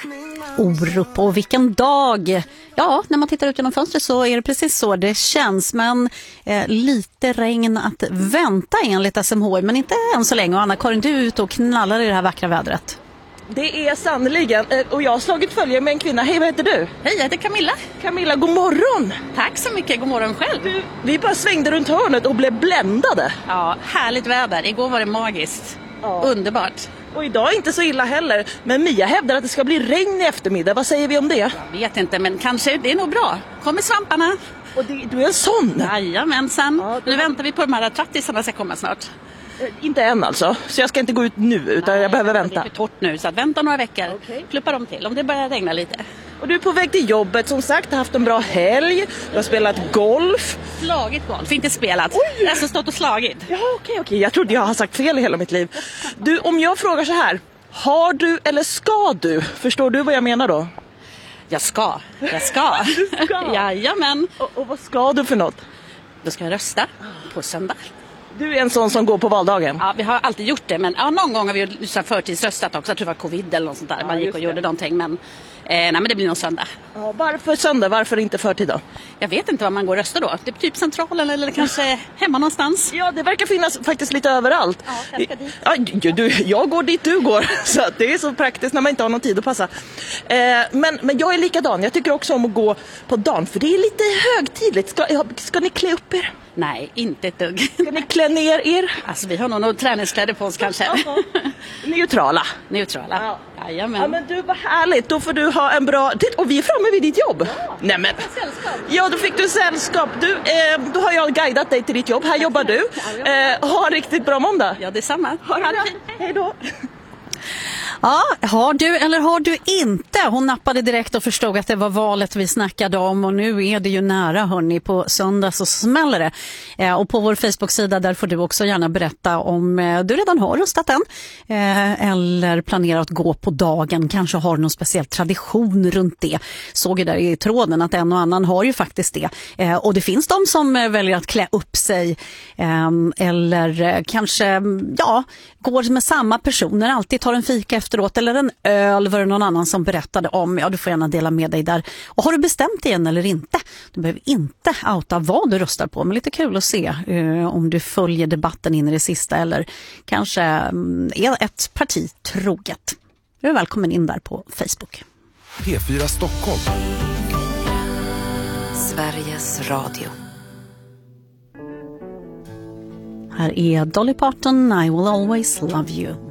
Orup, och vilken dag! Ja, när man tittar ut genom fönstret så är det precis så det känns, men lite regn att vänta enligt SMHI, men inte än så länge. Och Anna-Karin, du är ute och knallar i det här vackra vädret. Det är sannoliken, och jag har slagit följe med en kvinna. Hej, vad heter du? Hej, jag heter Camilla. Camilla, god morgon! Tack så mycket, god morgon själv. Vi bara svängde runt hörnet och blev bländade. Ja, härligt väder. Igår var det magiskt. Ja. Underbart. Och idag är inte så illa heller, men Mia hävdar att det ska bli regn i eftermiddag. Vad säger vi om det? Jag vet inte, men kanske det är nog bra. Kommer svamparna. Och du är en sån? Jajamensan. Ja, nu väntar vi på de här trattisarna ska komma snart. Inte än alltså, så jag ska inte gå ut nu utan jag behöver vänta. Det är för torrt nu, så att vänta några veckor. Klippa dem till om det börjar regna lite. Och du är på väg till jobbet, som sagt, har haft en bra helg. Du har spelat golf. Slagit golf, inte spelat. Jag har stått och slagit. Ja, okej. Jag trodde jag har sagt fel i hela mitt liv. Du, om jag frågar så här, har du eller ska du? Förstår du vad jag menar då? Jag ska. Du ska? Jajamän. Och vad ska du för något? Då ska jag rösta på söndag. Du är en sån som går på valdagen? Ja, vi har alltid gjort det, men någon gång har vi ju förtidsröstat också. Jag tror det var covid eller något sånt där. Man gick och gjorde någonting, men nej, men det blir nog söndag. Ja, varför söndag? Varför inte förtid då? Jag vet inte vad man går och röstar då. Det är typ centralen eller kanske hemma någonstans. Ja, det verkar finnas faktiskt lite överallt. Ja, jag ska dit. Jag går dit du går. Så att det är så praktiskt när man inte har någon tid att passa. Men jag är likadan. Jag tycker också om att gå på dagen, för det är lite högtidligt. Ska ni klä upp er? Nej, inte ett dugg. Ska ni klä ner er? Alltså vi har nog några träningskläder på oss kanske. Neutrala. Ja. Jajamän. Ja, men du, vad härligt. Då får du ha en bra... Och vi är framme vid ditt jobb. Ja, nej, men... sällskap. Ja, då fick du sällskap. Då har jag guidat dig till ditt jobb. Här jobbar du. Ha en riktigt bra måndag. Ja, detsamma. Ha det bra. Hej då. Ja, har du eller har du inte? Hon nappade direkt och förstod att det var valet vi snackade om, och nu är det ju nära, hörni. På söndag så smäller det. Och på vår Facebook-sida där får du också gärna berätta om du redan har röstat än eller planerar att gå på dagen. Kanske har någon speciell tradition runt det. Såg ju där i tråden att en och annan har ju faktiskt det. Och det finns de som väljer att klä upp sig eller kanske går med samma personer, alltid tar en fika efteråt eller en öl, var det någon annan som berättade om. Ja, du får gärna dela med dig där. Och har du bestämt igen eller inte? Du behöver inte outa vad du röstar på, men lite kul att se om du följer debatten in i det sista eller kanske är ett parti troget. Du är välkommen in där på Facebook. P4 Stockholm. Sveriges Radio. Här är Dolly Parton, I will always love you.